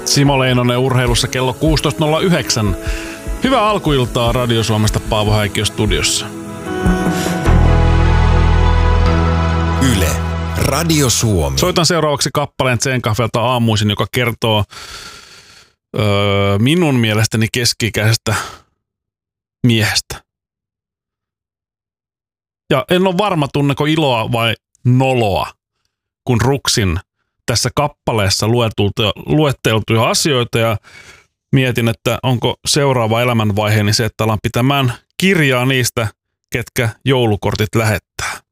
Simo Leinonen urheilussa kello 16.09. Hyvää alkuiltaa Radio Suomesta Paavo Häikiö studiossa. Yle, Radio Suomi. Soitan seuraavaksi kappaleen Zen Cafélta aamuisin, joka kertoo minun mielestäni keski-ikäisestä miehestä. Ja en ole varma, tunneko iloa vai noloa, kun ruksin tässä kappaleessa luetteltuja asioita ja mietin, että onko seuraava elämänvaiheeni se, että alan pitämään kirjaa niistä, ketkä joulukortit lähettää.